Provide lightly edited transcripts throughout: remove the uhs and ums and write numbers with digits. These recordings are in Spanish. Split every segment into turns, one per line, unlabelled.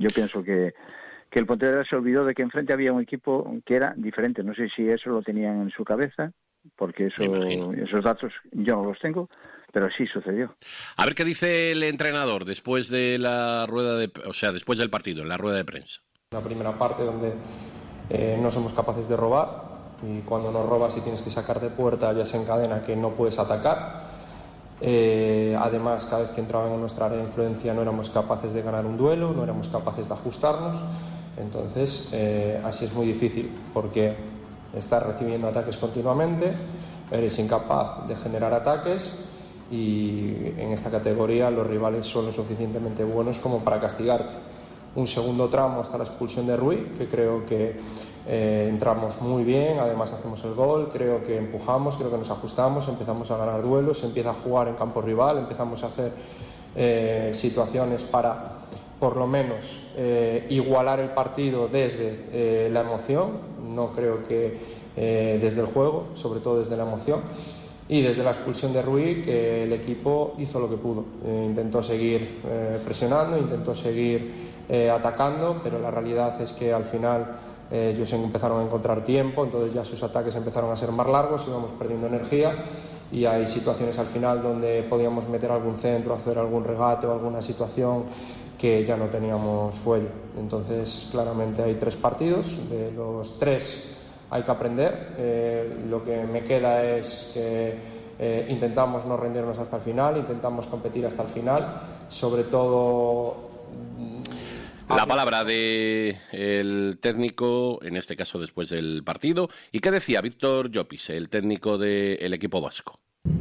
Yo pienso que el Pontevedra se olvidó de que enfrente había un equipo que era diferente. No sé si eso lo tenían en su cabeza, porque esos datos yo no los tengo, pero sí sucedió.
A ver qué dice el entrenador después de la después del partido, en la rueda de prensa.
La primera parte donde no somos capaces de robar, y cuando no robas y tienes que sacar de puerta ya se encadena que no puedes atacar. Además, cada vez que entraban en nuestra área de influencia no éramos capaces de ganar un duelo, no éramos capaces de ajustarnos. Entonces, así es muy difícil, porque estás recibiendo ataques continuamente, eres incapaz de generar ataques, y en esta categoría los rivales son lo suficientemente buenos como para castigarte. Un segundo tramo hasta la expulsión de Rui, que creo que entramos muy bien, además hacemos el gol, creo que empujamos, creo que nos ajustamos, empezamos a ganar duelos, se empieza a jugar en campo rival, empezamos a hacer situaciones para, por lo menos, igualar el partido desde la emoción, no creo que desde el juego, sobre todo desde la emoción. Y desde la expulsión de Rui, que el equipo hizo lo que pudo. Intentó seguir presionando, intentó seguir atacando, pero la realidad es que al final ellos empezaron a encontrar tiempo, entonces ya sus ataques empezaron a ser más largos, íbamos perdiendo energía, y hay situaciones al final donde podíamos meter algún centro, hacer algún regate o alguna situación que ya no teníamos fuelle. Entonces, claramente hay 3 partidos, de los 3 hay que aprender. Lo que me queda es que intentamos no rendirnos hasta el final, intentamos competir hasta el final, sobre todo.
La palabra del técnico, en este caso después del partido. ¿Y qué decía Víctor Llopis, el técnico del equipo vasco?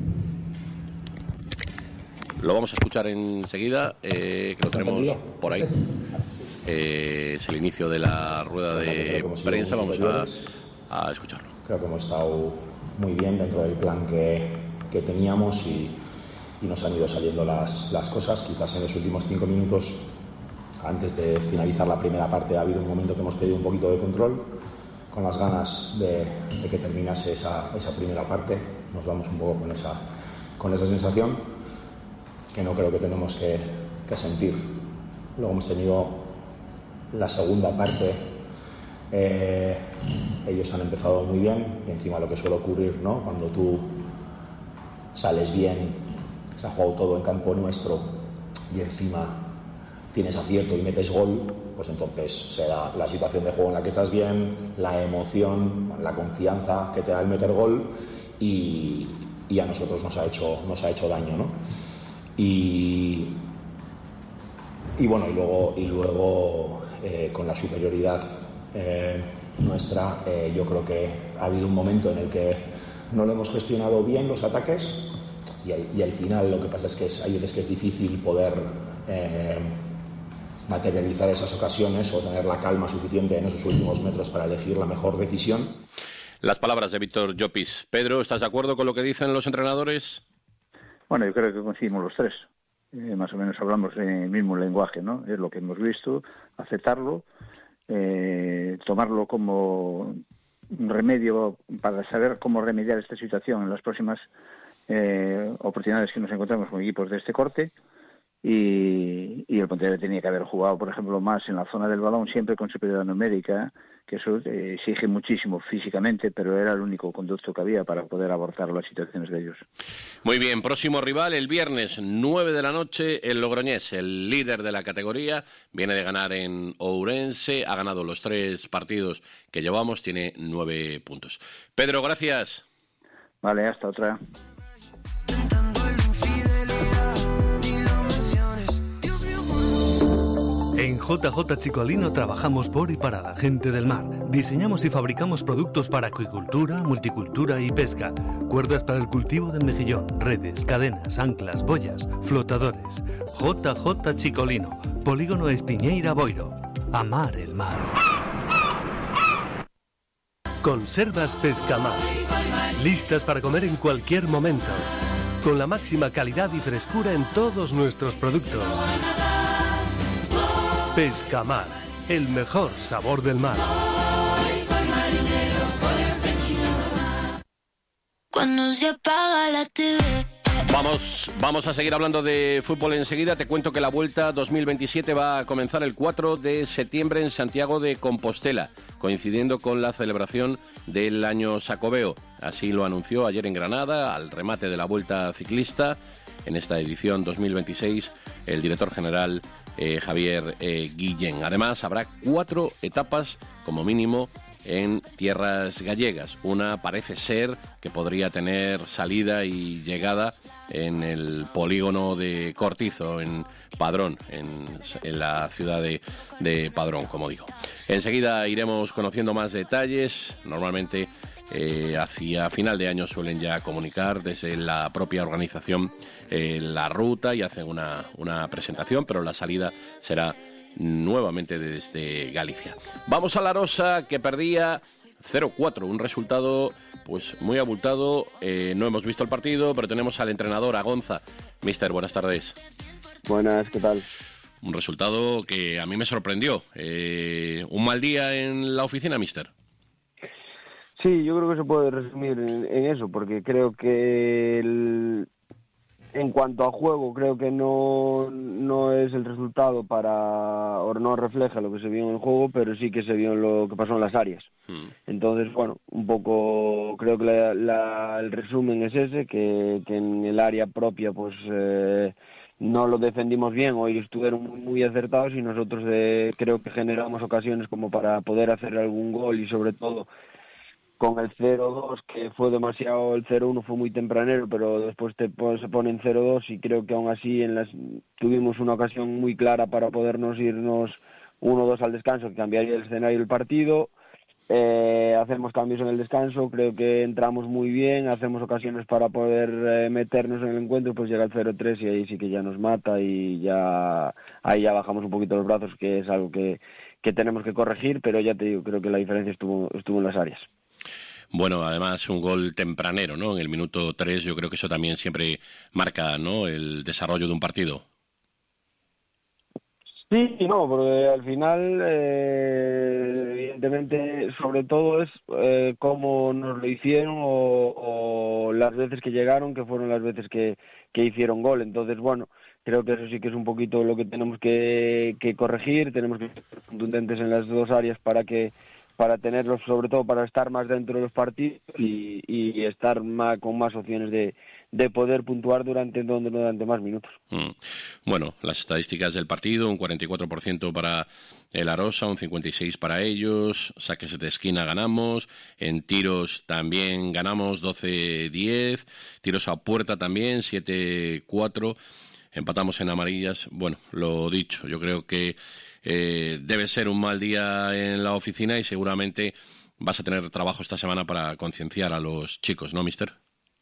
Lo vamos a escuchar enseguida, que lo tenemos por ahí. Es el inicio de la rueda de prensa, vamos a escucharlo.
Creo que hemos estado muy bien dentro del plan que teníamos, y nos han ido saliendo las cosas. Quizás en los últimos 5 minutos, antes de finalizar la primera parte, ha habido un momento que hemos pedido un poquito de control, con las ganas de que terminase esa primera parte. Nos vamos un poco con esa sensación, que no creo que tenemos que sentir. Luego hemos tenido la segunda parte. Ellos han empezado muy bien, y encima lo que suele ocurrir, ¿no?, cuando tú sales bien, se ha jugado todo en campo nuestro, y encima tienes acierto y metes gol, pues entonces se da la situación de juego en la que estás bien, la emoción, la confianza que te da el meter gol, y a nosotros nos ha hecho daño, ¿no? Y bueno, y luego con la superioridad nuestra, yo creo que ha habido un momento en el que no lo hemos gestionado bien los ataques, y al final lo que pasa es que hay veces que es difícil poder materializar esas ocasiones o tener la calma suficiente en esos últimos metros para elegir la mejor decisión.
Las palabras de Víctor Llopis. Pedro, ¿estás de acuerdo con lo que dicen los entrenadores?
Bueno, yo creo que coincidimos los 3. Más o menos hablamos el mismo lenguaje, ¿no? Es lo que hemos visto, aceptarlo, tomarlo como un remedio para saber cómo remediar esta situación en las próximas oportunidades que nos encontramos con equipos de este corte. Y el Pontevedra tenía que haber jugado, por ejemplo, más en la zona del balón, siempre con superioridad numérica, que eso exige muchísimo físicamente, pero era el único conducto que había para poder abordar las situaciones de ellos.
Muy bien, próximo rival el viernes 9 de la noche, el Logroñés, el líder de la categoría, viene de ganar en Ourense, ha ganado los 3 partidos que llevamos, tiene 9 puntos. Pedro, gracias.
Vale, hasta otra.
En JJ Chicolino trabajamos por y para la gente del mar. Diseñamos y fabricamos productos para acuicultura, multicultura y pesca. Cuerdas para el cultivo del mejillón, redes, cadenas, anclas, boyas, flotadores. JJ Chicolino, Polígono Espiñeira Boiro. Amar el mar. Conservas Pescamar. Listas para comer en cualquier momento. Con la máxima calidad y frescura en todos nuestros productos. Pescamar, el mejor sabor del mar.
Cuando se apaga la TV,
Vamos a seguir hablando de fútbol enseguida. Te cuento que la Vuelta 2027 va a comenzar el 4 de septiembre en Santiago de Compostela, coincidiendo con la celebración del Año Xacobeo. Así lo anunció ayer en Granada, al remate de la Vuelta Ciclista, en esta edición 2026, el director general Javier Guillén. Además, habrá 4 etapas, como mínimo, en tierras gallegas. Una parece ser que podría tener salida y llegada en el polígono de Cortizo, en Padrón, en la ciudad de Padrón, como digo. Enseguida iremos conociendo más detalles. Normalmente hacia final de año suelen ya comunicar desde la propia organización la ruta y hacen una presentación, pero la salida será nuevamente desde Galicia. Vamos a La Arosa, que perdía 0-4, un resultado pues muy abultado. No hemos visto el partido, pero tenemos al entrenador, a Gonza. Mister, buenas tardes.
Buenas, ¿qué tal?
Un resultado que a mí me sorprendió. ¿Un mal día en la oficina, mister?
Sí, yo creo que se puede resumir en eso, porque creo que en cuanto a juego, creo que no es el resultado o no refleja lo que se vio en el juego, pero sí que se vio en lo que pasó en las áreas. Entonces, bueno, un poco creo que el resumen es ese, que en el área propia pues no lo defendimos bien, hoy estuvieron muy acertados y nosotros creo que generamos ocasiones como para poder hacer algún gol y sobre todo con el 0-2, que fue demasiado, el 0-1 fue muy tempranero, pero después se pone en 0-2 y creo que aún así tuvimos una ocasión muy clara para podernos irnos 1-2 al descanso, que cambiaría el escenario del partido. Hacemos cambios en el descanso, creo que entramos muy bien, hacemos ocasiones para poder meternos en el encuentro, pues llega el 0-3 y ahí sí que ya nos mata y ahí ya bajamos un poquito los brazos, que es algo que tenemos que corregir, pero ya te digo, creo que la diferencia estuvo en las áreas.
Bueno, además un gol tempranero, ¿no? En el minuto 3, yo creo que eso también siempre marca, ¿no?, el desarrollo de un partido.
Sí y no, porque al final, evidentemente, sobre todo es cómo nos lo hicieron o las veces que llegaron, que fueron las veces que hicieron gol. Entonces, bueno, creo que eso sí que es un poquito lo que tenemos que corregir, tenemos que ser contundentes en las dos áreas para tenerlos, sobre todo para estar más dentro de los partidos y estar con más opciones de poder puntuar durante más minutos.
Bueno, las estadísticas del partido, un 44% para el Arosa, un 56% para ellos, saques de esquina ganamos, en tiros también ganamos 12-10, tiros a puerta también 7-4, empatamos en amarillas. Bueno, lo dicho, yo creo que debe ser un mal día en la oficina y seguramente vas a tener trabajo esta semana para concienciar a los chicos, ¿no, mister?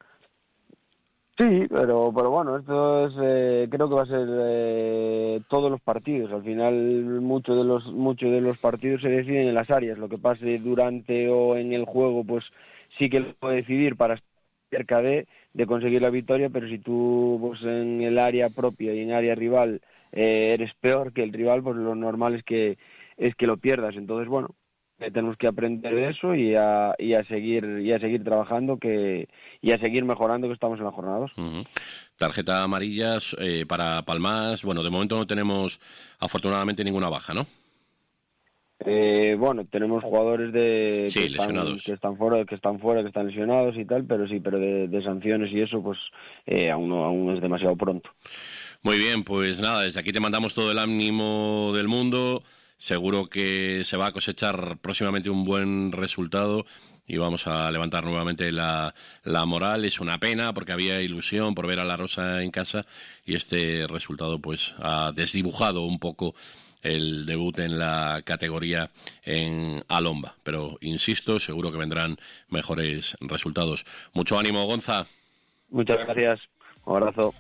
Sí, pero bueno, esto es creo que va a ser todos los partidos. Al final muchos de los partidos se deciden en las áreas. Lo que pase durante o en el juego, pues sí que lo puede decidir para estar cerca de conseguir la victoria, pero si tú pues en el área propia y en área rival eres peor que el rival, pues lo normal es que lo pierdas. Entonces, bueno, tenemos que aprender de eso y a seguir trabajando y a seguir mejorando, que estamos en la jornada 2.
Tarjeta amarillas para Palmas. Bueno, de momento no tenemos afortunadamente ninguna baja, ¿no?
Bueno, tenemos jugadores
lesionados,
que están fuera, que están lesionados y tal, pero de sanciones y eso, pues aún es demasiado pronto.
Muy bien, pues nada, desde aquí te mandamos todo el ánimo del mundo. Seguro que se va a cosechar próximamente un buen resultado y vamos a levantar nuevamente la moral. Es una pena porque había ilusión por ver a La Arosa en casa y este resultado pues ha desdibujado un poco el debut en la categoría en Alomba. Pero insisto, seguro que vendrán mejores resultados. Mucho ánimo, Gonza.
Muchas gracias. Un abrazo.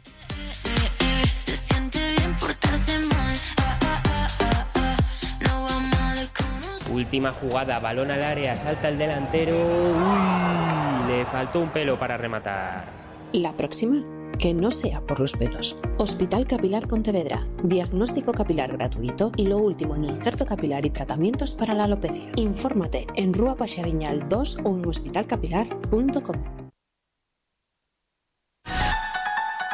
Última jugada, balón al área, salta el delantero. ¡Uy! Le faltó un pelo para rematar.
La próxima, que no sea por los pelos. Hospital Capilar Pontevedra. Diagnóstico capilar gratuito y lo último en injerto capilar y tratamientos para la alopecia. Infórmate en Rúa Paxariñal 2 o en hospitalcapilar.com.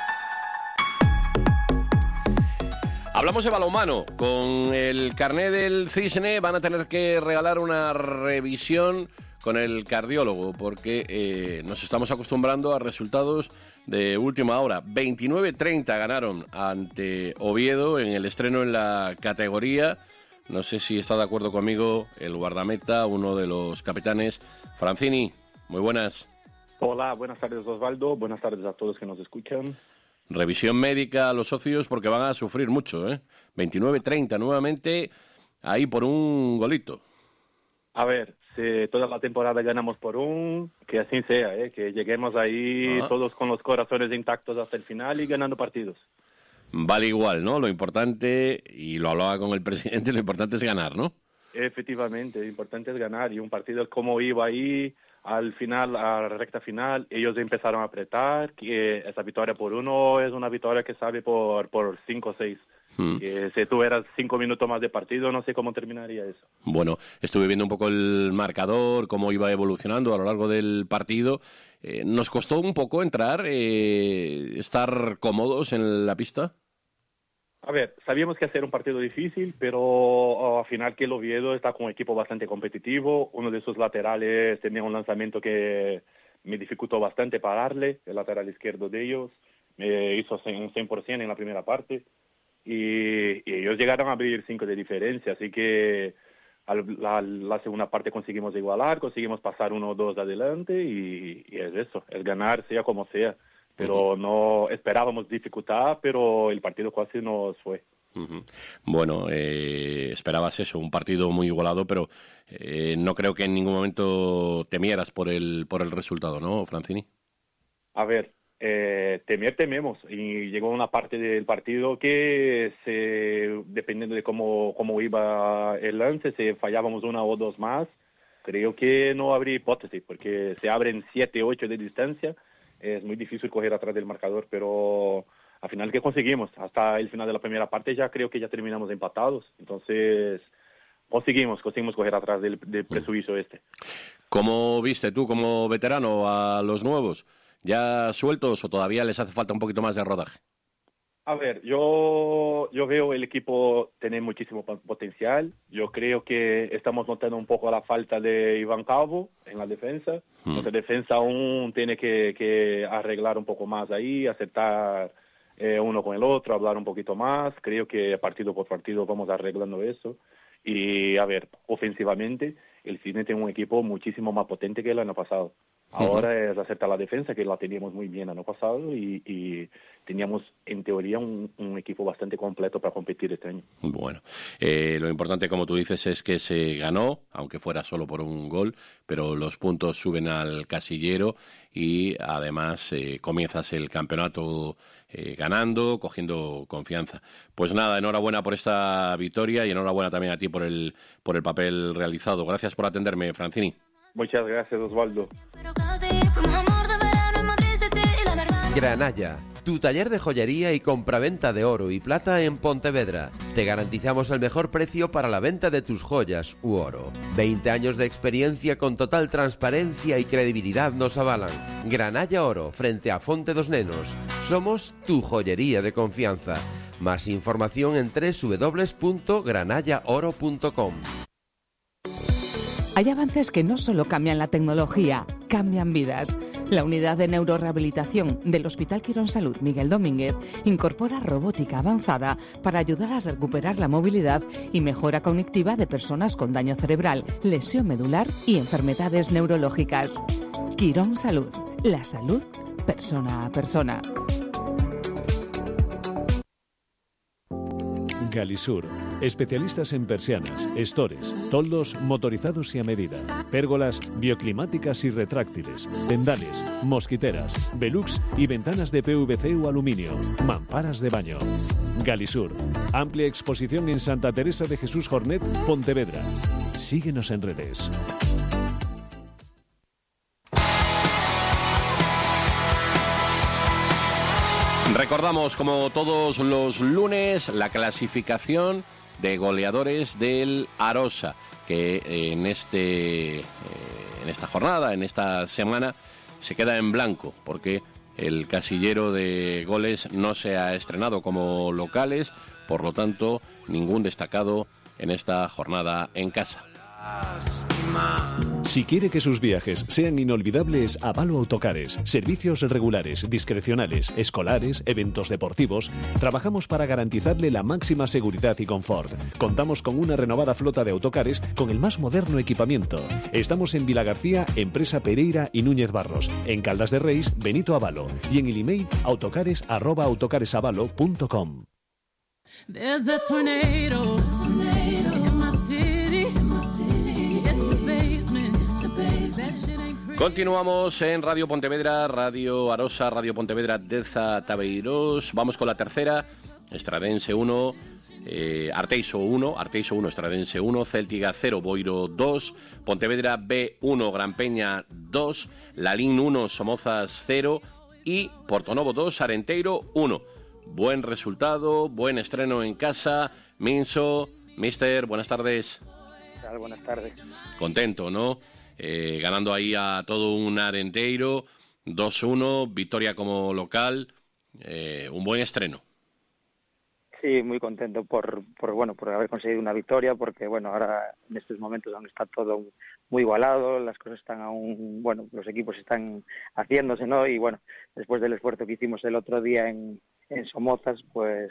Hablamos de balonmano. Con el carné del Cisne van a tener que regalar una revisión con el cardiólogo, porque nos estamos acostumbrando a resultados de última hora. 29-30 ganaron ante Oviedo en el estreno en la categoría. No sé si está de acuerdo conmigo el guardameta, uno de los capitanes, Francini. Muy buenas.
Hola, buenas tardes Osvaldo, buenas tardes a todos que nos escuchan.
Revisión médica a los socios porque van a sufrir mucho, 29-30 nuevamente, ahí por un golito.
A ver, si toda la temporada ganamos por un, que así sea, que lleguemos ahí todos con los corazones intactos hasta el final y ganando partidos.
Vale igual, ¿no? Lo importante, y lo hablaba con el presidente, lo importante es ganar, ¿no?
Efectivamente, lo importante es ganar, y un partido como iba ahí, al final, a la recta final, ellos empezaron a apretar, que esa victoria por 1 es una victoria que sabe por 5 o 6. Que si tuvieras 5 minutos más de partido, no sé cómo terminaría eso.
Bueno, estuve viendo un poco el marcador, cómo iba evolucionando a lo largo del partido. ¿Nos costó un poco entrar, estar cómodos en la pista?
A ver, sabíamos que hacer un partido difícil, pero al final que el Oviedo está con un equipo bastante competitivo. Uno de sus laterales tenía un lanzamiento que me dificultó bastante pararle, el lateral izquierdo de ellos. Hizo un 100% en la primera parte. Y ellos llegaron a abrir 5 de diferencia, así que la segunda parte conseguimos igualar, conseguimos pasar 1 o 2 adelante y es eso, es ganar sea como sea. Pero no esperábamos dificultad, pero el partido casi nos fue.
Bueno, esperabas eso, un partido muy igualado, pero no creo que en ningún momento temieras por el resultado, ¿no, Francini?
A ver, tememos, y llegó una parte del partido que dependiendo de cómo iba el lance, si fallábamos 1 o 2 más, creo que no habría hipótesis, porque se abren 7, 8 de distancia. Es muy difícil correr atrás del marcador, pero al final, ¿qué conseguimos? Hasta el final de la primera parte ya creo que ya terminamos empatados. Entonces, conseguimos correr atrás del presuizo este.
¿Cómo viste tú, como veterano, a los nuevos? ¿Ya sueltos o todavía les hace falta un poquito más de rodaje?
A ver, yo veo el equipo tener muchísimo potencial. Yo creo que estamos notando un poco la falta de Iván Calvo en la defensa. Nuestra defensa aún tiene que arreglar un poco más ahí, aceptar uno con el otro, hablar un poquito más. Creo que partido por partido vamos arreglando eso. Y, a ver, ofensivamente, el Cisne tiene un equipo muchísimo más potente que el año pasado. Ahora es acertar la defensa, que la teníamos muy bien el año pasado, y teníamos, en teoría, un equipo bastante completo para competir este año.
Bueno, lo importante, como tú dices, es que se ganó, aunque fuera solo por un gol, pero los puntos suben al casillero y, además, comienzas el campeonato ganando, cogiendo confianza. Pues nada, enhorabuena por esta victoria y enhorabuena también a ti por el papel realizado. Gracias por atenderme, Francini.
Muchas gracias, Osvaldo.
Granalla, tu taller de joyería y compraventa de oro y plata en Pontevedra. Te garantizamos el mejor precio para la venta de tus joyas u oro. 20 años de experiencia con total transparencia y credibilidad nos avalan. Granalla Oro, frente a Fonte dos Nenos. Somos tu joyería de confianza. Más información en www.granallaoro.com.
Hay avances que no solo cambian la tecnología, cambian vidas. La unidad de neurorehabilitación del Hospital Quirón Salud Miguel Domínguez incorpora robótica avanzada para ayudar a recuperar la movilidad y mejora cognitiva de personas con daño cerebral, lesión medular y enfermedades neurológicas. Quirón Salud, la salud persona a persona.
Galisur, especialistas en persianas, estores, toldos motorizados y a medida, pérgolas bioclimáticas y retráctiles, tendales, mosquiteras, velux y ventanas de PVC o aluminio, mamparas de baño. Galisur, amplia exposición en Santa Teresa de Jesús Jornet, Pontevedra. Síguenos en redes.
Recordamos, como todos los lunes, la clasificación de goleadores del Arosa, que en esta jornada, en esta semana, se queda en blanco, porque el casillero de goles no se ha estrenado como locales, por lo tanto, ningún destacado en esta jornada en casa.
Si quiere que sus viajes sean inolvidables, Avalo Autocares. Servicios regulares, discrecionales, escolares, eventos deportivos. Trabajamos para garantizarle la máxima seguridad y confort. Contamos con una renovada flota de autocares con el más moderno equipamiento. Estamos en Vilagarcía, Empresa Pereira y Núñez Barros. En Caldas de Reis, Benito Avalo. Y en el email autocares@autocaresavalo.com.
Continuamos en Radio Pontevedra, Radio Arosa, Radio Pontevedra Deza Tabeirós. Vamos con la tercera, Estradense 1, Arteixo 1, Estradense 1, Céltiga 0, Boiro 2, Pontevedra B1, Gran Peña 2, Lalín 1, Somozas 0 y Portonovo 2, Arenteiro 1. Buen resultado, buen estreno en casa. Minso, mister, buenas tardes.
Buenas tardes.
Contento, ¿no? Ganando ahí a todo un Arenteiro, 2-1, victoria como local, un buen estreno.
Sí, muy contento por haber conseguido una victoria, porque bueno, ahora en estos momentos aún está todo muy igualado, las cosas están aún, bueno, los equipos están haciéndose, ¿no? Y bueno, después del esfuerzo que hicimos el otro día en Somozas, pues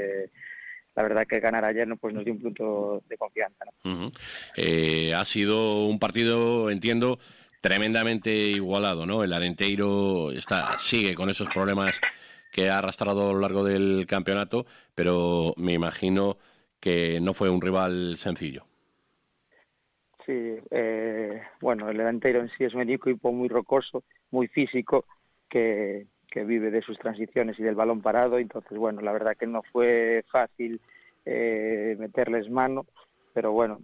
la verdad que ganar ayer pues nos dio un punto de confianza, ¿no?
Uh-huh. Ha sido un partido, entiendo, tremendamente igualado, ¿no? El Arenteiro sigue con esos problemas que ha arrastrado a lo largo del campeonato, pero me imagino que no fue un rival sencillo.
Sí, bueno, el Arenteiro en sí es un equipo muy rocoso, muy físico, que vive de sus transiciones y del balón parado. Entonces, bueno, la verdad que no fue fácil meterles mano, pero bueno,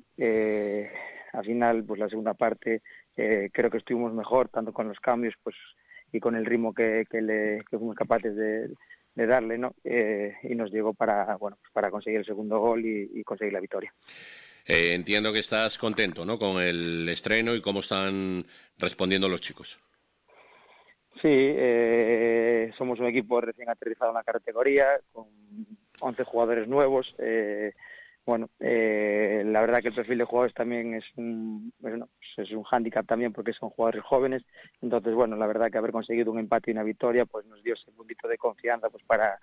al final, pues la segunda parte creo que estuvimos mejor, tanto con los cambios pues y con el ritmo que fuimos capaces de darle, ¿no? Y nos llegó para conseguir el segundo gol y conseguir la victoria.
Entiendo que estás contento, ¿no?, con el estreno y cómo están respondiendo los chicos.
Sí, somos un equipo recién aterrizado en la categoría, con 11 jugadores nuevos. La verdad que el perfil de jugadores también es un hándicap también, porque son jugadores jóvenes. Entonces, bueno, la verdad que haber conseguido un empate y una victoria pues nos dio ese puntito de confianza pues para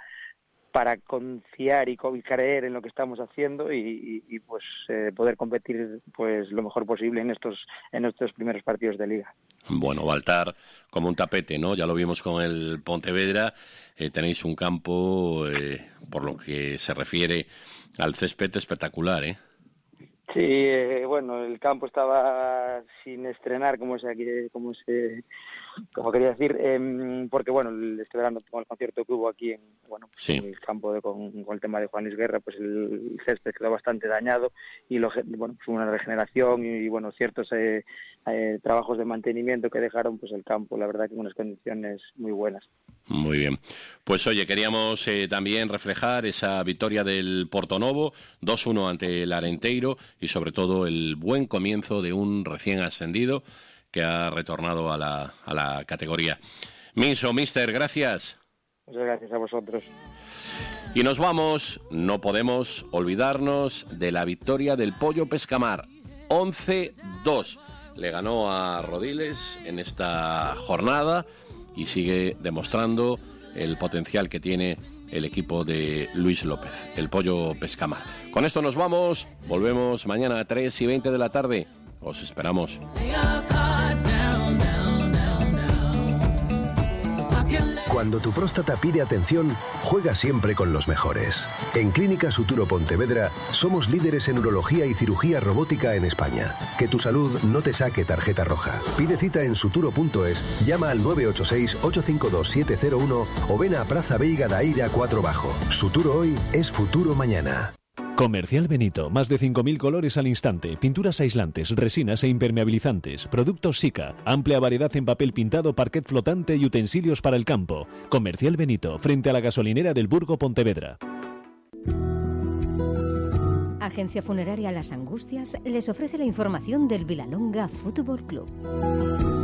confiar y creer en lo que estamos haciendo y poder competir pues lo mejor posible en estos primeros partidos de liga.
Bueno, Baltar como un tapete, ¿no? Ya lo vimos con el Pontevedra. Tenéis un campo, por lo que se refiere al césped, espectacular, ¿eh?
Sí, el campo estaba sin estrenar, como quería decir, porque bueno, este verano con el concierto que hubo aquí en el campo con el tema de Juan Luis Guerra, pues el césped quedó bastante dañado y fue una regeneración y bueno, ciertos trabajos de mantenimiento que dejaron pues el campo, la verdad que en unas condiciones muy buenas.
Muy bien. Pues oye, queríamos también reflejar esa victoria del Portonovo, 2-1 ante el Arenteiro y sobre todo el buen comienzo de un recién ascendido que ha retornado a la categoría. Minso, mister, gracias.
Muchas gracias a vosotros.
Y nos vamos, no podemos olvidarnos de la victoria del Pollo Pescamar, 11-2. Le ganó a Rodiles en esta jornada y sigue demostrando el potencial que tiene el equipo de Luis López, el Pollo Pescamar. Con esto nos vamos, volvemos mañana a 3:20 de la tarde. Os esperamos.
Cuando tu próstata pide atención, juega siempre con los mejores. En Clínica Suturo Pontevedra somos líderes en urología y cirugía robótica en España. Que tu salud no te saque tarjeta roja. Pide cita en suturo.es, llama al 986-852-701 o ven a Praza Veiga da Eira 4 Bajo. Suturo hoy es futuro mañana.
Comercial Benito, más de 5.000 colores al instante, pinturas aislantes, resinas e impermeabilizantes, productos Sika, amplia variedad en papel pintado, parquet flotante y utensilios para el campo. Comercial Benito, frente a la gasolinera del Burgo Pontevedra.
Agencia Funeraria Las Angustias les ofrece la información del Vilalonga Fútbol Club.